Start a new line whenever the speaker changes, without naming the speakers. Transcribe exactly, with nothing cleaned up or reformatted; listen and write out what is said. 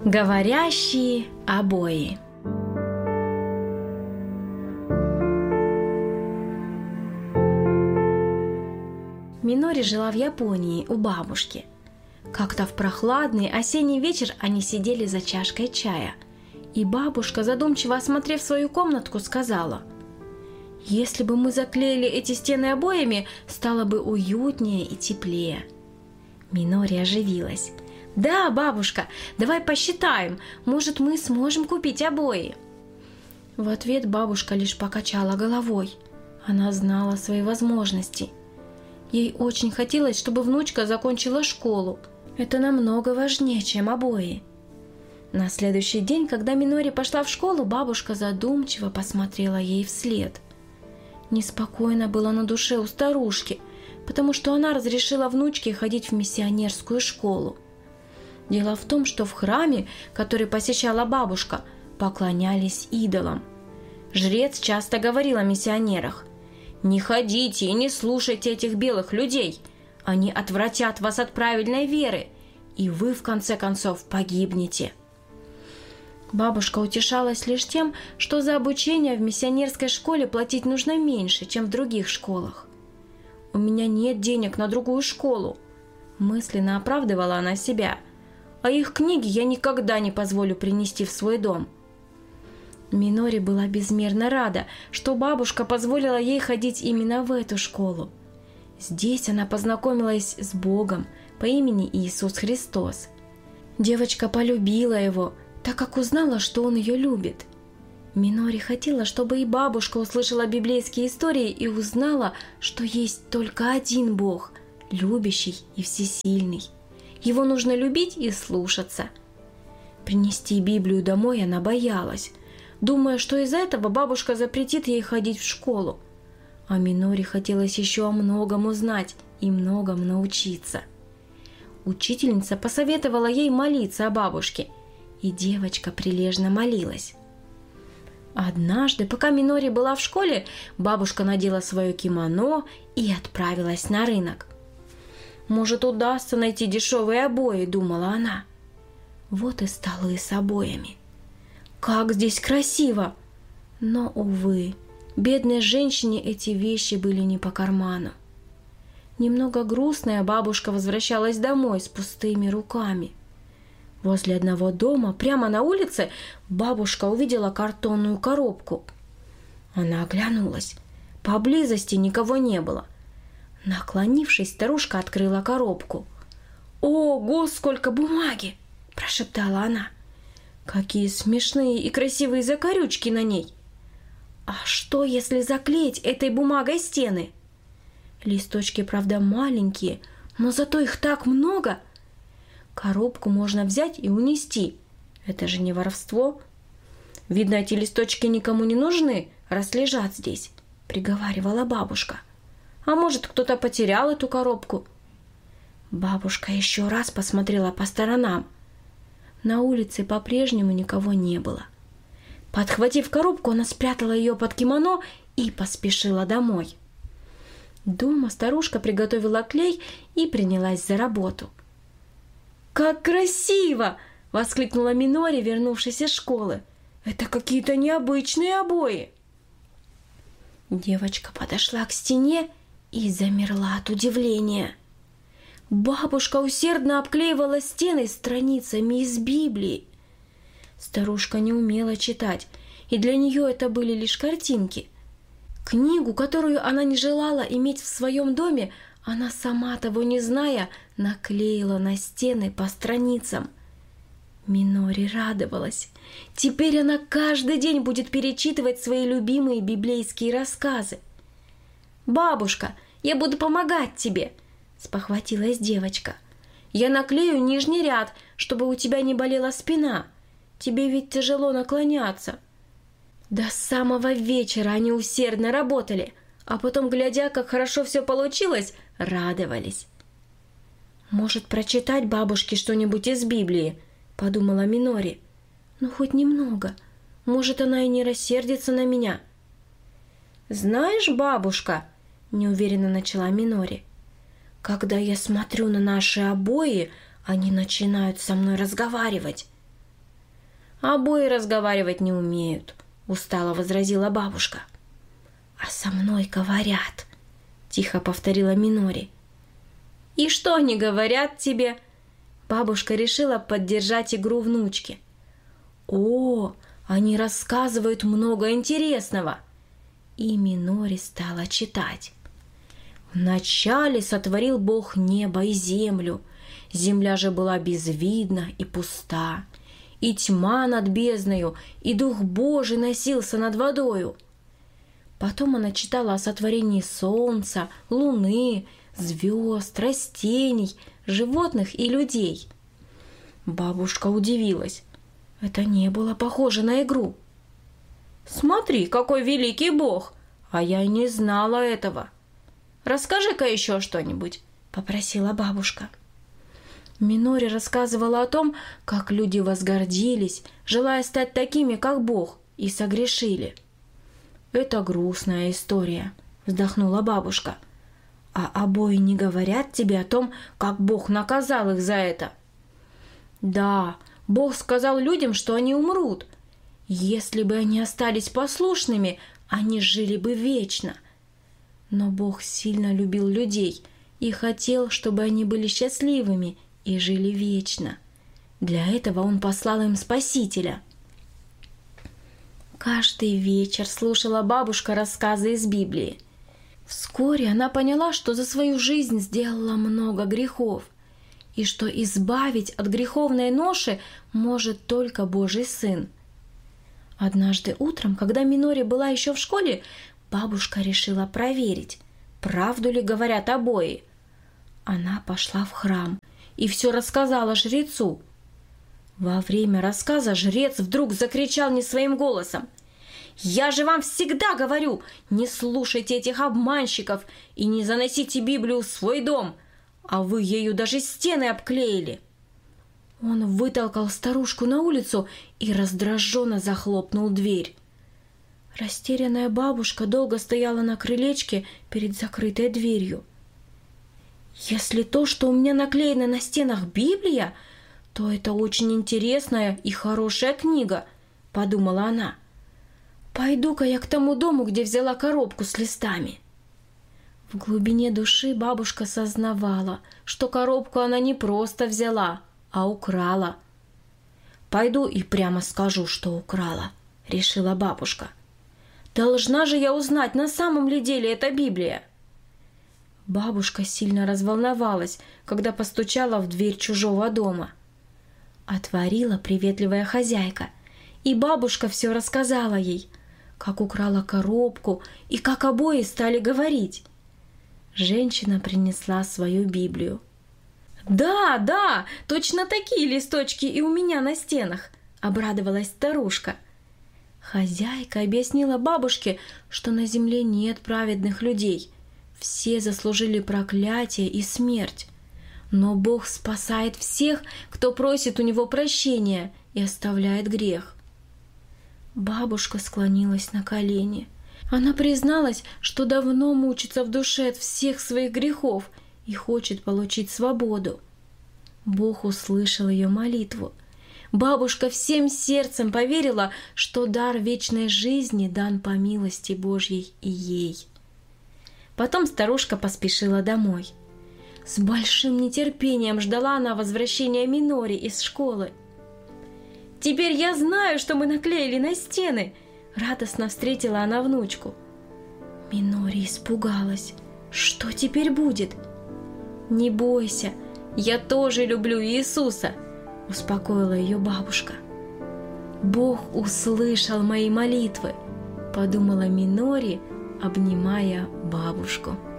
Говорящие обои. Минори жила в Японии у бабушки. Как-то в прохладный осенний вечер они сидели за чашкой чая, и бабушка, задумчиво осмотрев свою комнатку, сказала: «Если бы мы заклеили эти стены обоями, стало бы уютнее и теплее». Минори оживилась. «Да, бабушка, давай посчитаем, может, мы сможем купить обои». В ответ бабушка лишь покачала головой. Она знала свои возможности. Ей очень хотелось, чтобы внучка закончила школу. Это намного важнее, чем обои. На следующий день, когда Минори пошла в школу, бабушка задумчиво посмотрела ей вслед. Неспокойно было на душе у старушки, потому что она разрешила внучке ходить в миссионерскую школу. Дело в том, что в храме, который посещала бабушка, поклонялись идолам. Жрец часто говорил о миссионерах: «Не ходите и не слушайте этих белых людей, они отвратят вас от правильной веры, и вы в конце концов погибнете». Бабушка утешалась лишь тем, что за обучение в миссионерской школе платить нужно меньше, чем в других школах. «У меня нет денег на другую школу», – мысленно оправдывала она себя, «а их книги я никогда не позволю принести в свой дом». Минори была безмерно рада, что бабушка позволила ей ходить именно в эту школу. Здесь она познакомилась с Богом по имени Иисус Христос. Девочка полюбила его, так как узнала, что он ее любит. Минори хотела, чтобы и бабушка услышала библейские истории и узнала, что есть только один Бог, любящий и всесильный. Его нужно любить и слушаться. Принести Библию домой она боялась, думая, что из-за этого бабушка запретит ей ходить в школу. А Минори хотелось еще о многом узнать и многому научиться. Учительница посоветовала ей молиться о бабушке, и девочка прилежно молилась. Однажды, пока Минори была в школе, бабушка надела свое кимоно и отправилась на рынок. «Может, удастся найти дешевые обои», — думала она. Вот и столы с обоями. Как здесь красиво! Но, увы, бедной женщине эти вещи были не по карману. Немного грустная бабушка возвращалась домой с пустыми руками. Возле одного дома, прямо на улице, бабушка увидела картонную коробку. Она оглянулась. Поблизости никого не было. Наклонившись, старушка открыла коробку. «Ого, сколько бумаги!» – прошептала она. «Какие смешные и красивые закорючки на ней! А что, если заклеить этой бумагой стены? Листочки, правда, маленькие, но зато их так много! Коробку можно взять и унести. Это же не воровство. Видно, эти листочки никому не нужны, раз лежат здесь», – приговаривала бабушка. «А может, кто-то потерял эту коробку?» Бабушка еще раз посмотрела по сторонам. На улице по-прежнему никого не было. Подхватив коробку, она спрятала ее под кимоно и поспешила домой. Дома старушка приготовила клей и принялась за работу. «Как красиво!» – воскликнула Минори, вернувшись из школы. «Это какие-то необычные обои!» Девочка подошла к стене и замерла от удивления. Бабушка усердно обклеивала стены страницами из Библии. Старушка не умела читать, и для нее это были лишь картинки. Книгу, которую она не желала иметь в своем доме, она, сама того не зная, наклеила на стены по страницам. Минори радовалась. Теперь она каждый день будет перечитывать свои любимые библейские рассказы. «Бабушка, я буду помогать тебе!» – спохватилась девочка. «Я наклею нижний ряд, чтобы у тебя не болела спина. Тебе ведь тяжело наклоняться». До самого вечера они усердно работали, а потом, глядя, как хорошо все получилось, радовались. «Может, прочитать бабушке что-нибудь из Библии?» – подумала Минори. «Ну, хоть немного. Может, она и не рассердится на меня». «Знаешь, бабушка», – неуверенно начала Минори, «когда я смотрю на наши обои, они начинают со мной разговаривать». обои разговаривать не умеют», — устало возразила бабушка. «А со мной говорят», — тихо повторила Минори. «И что они говорят тебе?» Бабушка решила поддержать игру внучки. «О, они рассказывают много интересного!» И Минори стала читать. «Вначале сотворил Бог небо и землю. Земля же была безвидна и пуста, и тьма над бездною, и Дух Божий носился над водою». Потом она читала о сотворении солнца, луны, звезд, растений, животных и людей. Бабушка удивилась. Это не было похоже на игру. «Смотри, какой великий Бог! А я и не знала этого. Расскажи-ка еще что-нибудь», — попросила бабушка. Минори рассказывала о том, как люди возгордились, желая стать такими, как Бог, и согрешили. «Это грустная история», — вздохнула бабушка. «А обои не говорят тебе о том, как Бог наказал их за это?» «Да, Бог сказал людям, что они умрут. Если бы они остались послушными, они жили бы вечно. Но Бог сильно любил людей и хотел, чтобы они были счастливыми и жили вечно. Для этого Он послал им Спасителя». Каждый вечер слушала бабушка рассказы из Библии. Вскоре она поняла, что за свою жизнь сделала много грехов, и что избавить от греховной ноши может только Божий Сын. Однажды утром, когда Минори была еще в школе, бабушка решила проверить, правду ли говорят обои. Она пошла в храм и все рассказала жрецу. Во время рассказа жрец вдруг закричал не своим голосом: «Я же вам всегда говорю, не слушайте этих обманщиков и не заносите Библию в свой дом, а вы ею даже стены обклеили». Он вытолкал старушку на улицу и раздраженно захлопнул дверь. Растерянная бабушка долго стояла на крылечке перед закрытой дверью. «Если то, что у меня наклеено на стенах, Библия, то это очень интересная и хорошая книга», — подумала она. «Пойду-ка я к тому дому, где взяла коробку с листами». В глубине души бабушка сознавала, что коробку она не просто взяла, а украла. «Пойду и прямо скажу, что украла», — решила бабушка. «Должна же я узнать, на самом ли деле это Библия». Бабушка сильно разволновалась, когда постучала в дверь чужого дома. Отворила приветливая хозяйка, и бабушка все рассказала ей, как украла коробку и как обои стали говорить. Женщина принесла свою Библию. «Да, да, точно такие листочки и у меня на стенах», — обрадовалась старушка. Хозяйка объяснила бабушке, что на земле нет праведных людей. Все заслужили проклятие и смерть. Но Бог спасает всех, кто просит у Него прощения и оставляет грех. Бабушка склонилась на колени. Она призналась, что давно мучится в душе от всех своих грехов и хочет получить свободу. Бог услышал ее молитву. Бабушка всем сердцем поверила, что дар вечной жизни дан по милости Божьей и ей. Потом старушка поспешила домой. С большим нетерпением ждала она возвращения Минори из школы. «Теперь я знаю, что мы наклеили на стены!» — радостно встретила она внучку. Минори испугалась. Что теперь будет? «Не бойся, я тоже люблю Иисуса!» — успокоила ее бабушка. «Бог услышал мои молитвы!» — подумала Минори, обнимая бабушку.